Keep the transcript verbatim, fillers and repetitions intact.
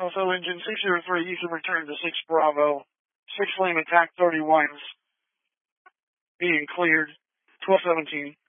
Also, engine six zero three, you can return to six Bravo. six lane attack thirty-ones being cleared. twelve seventeen.